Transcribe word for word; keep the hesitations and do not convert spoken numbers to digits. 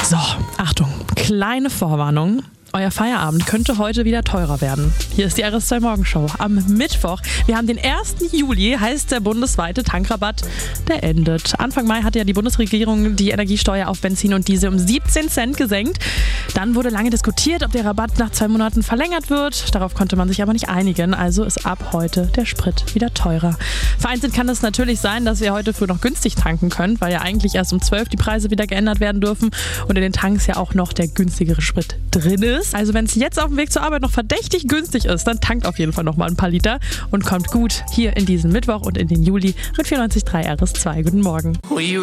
So, Achtung, kleine Vorwarnung. Euer Feierabend könnte heute wieder teurer werden. Hier ist die R S zwei Morgenshow am Mittwoch. Wir haben den ersten Juli, heißt der bundesweite Tankrabatt, der endet. Anfang Mai hatte ja die Bundesregierung die Energiesteuer auf Benzin und Diesel um siebzehn Cent gesenkt. Dann wurde lange diskutiert, ob der Rabatt nach zwei Monaten verlängert wird. Darauf konnte man sich aber nicht einigen, also ist ab heute der Sprit wieder teurer. Vereinzelt kann es natürlich sein, dass ihr heute früh noch günstig tanken könnt, weil ja eigentlich erst um zwölf die Preise wieder geändert werden dürfen und in den Tanks ja auch noch der günstigere Sprit drin ist. Also wenn es jetzt auf dem Weg zur Arbeit noch verdächtig günstig ist, dann tankt auf jeden Fall noch mal ein paar Liter und kommt gut hier in diesen Mittwoch und in den Juli mit vierundneunzig Komma drei R S zwei. Guten Morgen.